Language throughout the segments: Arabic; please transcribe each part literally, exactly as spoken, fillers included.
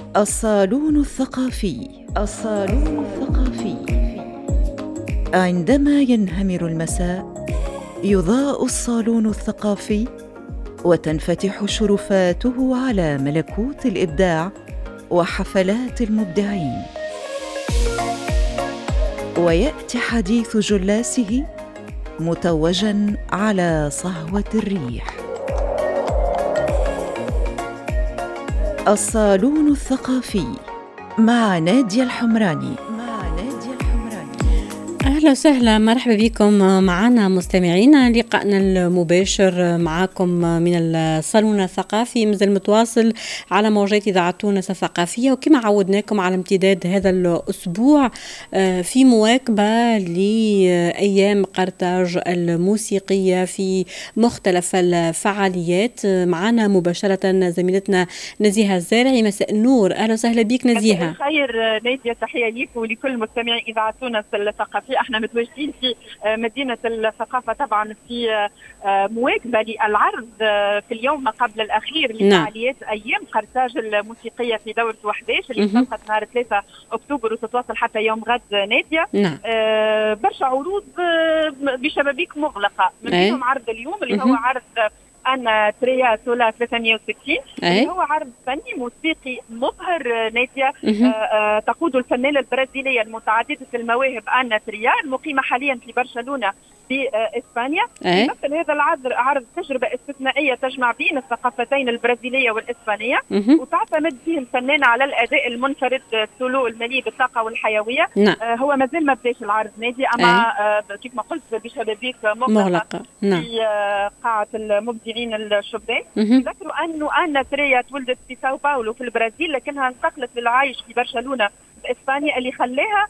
الصالون الثقافي. الصالون الثقافي. عندما ينهمر المساء يضاء الصالون الثقافي وتنفتح شرفاته على ملكوت الإبداع وحفلات المبدعين، ويأتي حديث جلاسه متوجاً على صهوة الريح. الصالون الثقافي مع نادية الحمراني. مع نادية الحمراني. أهلا وسهلا، مرحبا بكم معنا مستمعينا. لقائنا المباشر معكم من الصالون الثقافي مازال متواصل على موجات إذاعة تونس الثقافية، وكما عودناكم على امتداد هذا الأسبوع في مواكبة لأيام قرطاج الموسيقية في مختلف الفعاليات. معنا مباشرة زميلتنا نزيهة الزارعي. مساء النور، أهلا وسهلا بك نزيهة. خير نادية، تحية ليك ولكل مستمعي إذاعة تونس الثقافية. احنا متواجدين في مدينة الثقافة طبعا في مواكبة للعرض في اليوم قبل الأخير لفعاليات أيام قرطاج الموسيقية في دورة واحد عشر اللي انطلقت نهار ثلاثة أكتوبر وتتواصل حتى يوم غد نادية. آه برشا عروض بشبابيك مغلقة، من بينهم عرض اليوم اللي هو عرض أنا تريا سولا ثلاثمئة وستين اللي هو عرض فني موسيقي مبهر نادية. آه آه تقود الفنانة البرازيلية المتعددة المواهب أنا تريا، المقيمة حاليا في برشلونة في آه إسبانيا. مثل هذا العرض عرض تجربة استثنائية تجمع بين الثقافتين البرازيلية والإسبانية، وتعتمد فيه الفنانة على الأداء المنفرد السولو المليء بالطاقة والحيوية. آه هو مازال ما بداش العرض نادية، أما آه كيف ما قلت بشبابيك مغلقة في آه قاعة المبدعين الشبان. ذكروا أنه أنا تريا تولدت في ساو باولو في البرازيل، لكنها انتقلت للعيش في برشلونة في إسبانيا، اللي خلاها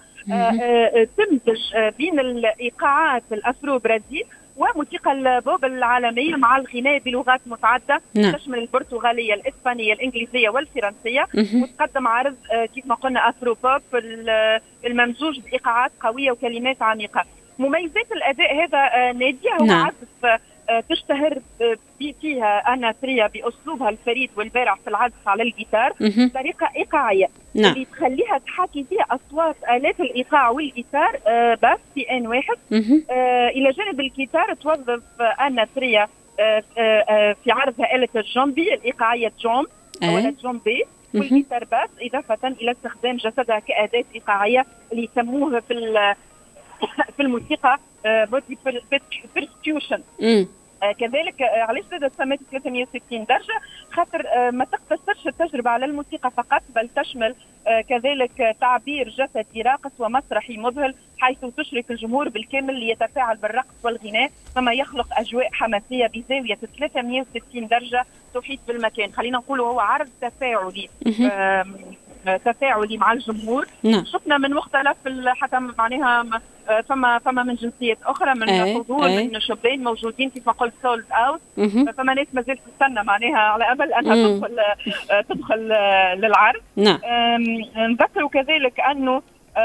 تمزج بين الإيقاعات الأفرو برازيل وموسيقى البوب العالمية مع الغناء بلغات متعددة تشمل البرتغالية الإسبانية الإنجليزية والفرنسية. وتقدم عرض كيف ما قلنا أفرو بوب الممزوج بإيقاعات قوية وكلمات عميقة. مميزات الأداء هذا نادية هو عزف تشتهر فيها أنا تريا بأسلوبها الفريد والبارع في العزف على الجيتار بطريقة إيقاعية اللي تخليها تحاكي فيها أصوات آلات الإيقاع والجيتار آه بس في آن واحد. آه إلى جانب الجيتار توظف أنا تريا آه آه في عرضها آلة الجومبي الإيقاعية جوم أو الجومبي والجيتار باس، إضافة إلى استخدام جسدها كأداة إيقاعية اللي يسموه في في الموسيقى بودي برستيوشن. آه كذلك آه علاش زادت سميت ثلاثمئة وستين درجة؟ خاطر آه ما تقتصرش التجربة على الموسيقى فقط، بل تشمل آه كذلك آه تعبير جسدي راقص ومسرحي مذهل، حيث تشرك الجمهور بالكامل ليتفاعل بالرقص والغناء، كما يخلق أجواء حماسية بزاوية ثلاثمئة وستين درجة تحيط بالمكان. خلينا نقول هو عرض تفاعلي آه تفاعلي مع الجمهور. نعم. شفنا من مختلف حتى معناها فما فما من جنسيات اخرى، من حضور من شبان موجودين كيف ما قلت سولد اوت. فما ناس ما زالت تستنى معناها على امل انها مم. تدخل تدخل للعرض. نعم. نذكروا كذلك انه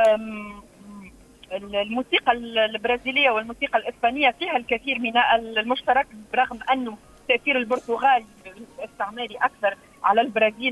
الموسيقى البرازيليه والموسيقى الاسبانيه فيها الكثير من المشترك، برغم انه تاثير البرتغالي الاستعماري اكثر على البرازيل